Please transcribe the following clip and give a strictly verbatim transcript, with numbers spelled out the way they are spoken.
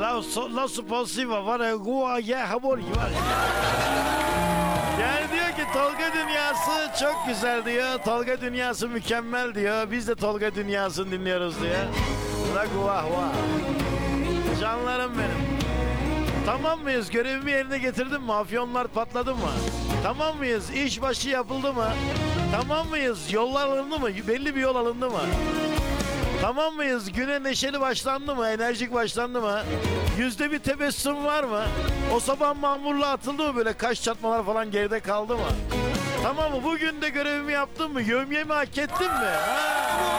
La, so, la suposiva var ya, gua ya hamur var ya. Yani diyor ki Tolga dünyası çok güzel diyor. Tolga dünyası mükemmel diyor. Biz de Tolga dünyasını dinliyoruz diyor. La gua gua. Canlarım benim. Tamam mıyız? Görevimi yerine getirdim mi? Afyonlar patladı mı? Tamam mıyız? İş başı yapıldı mı? Tamam mıyız? Yollar alındı mı? Belli bir yol alındı mı? Tamam mıyız? Güne neşeli başlandı mı? Enerjik başlandı mı? Yüzde bir tebessüm var mı? O sabah mamurla atıldı mı? Böyle kaş çatmalar falan geride kaldı mı? Tamam mı? Bugün de görevimi yaptım mı? Yövmiyemi hak ettim mi? Ha?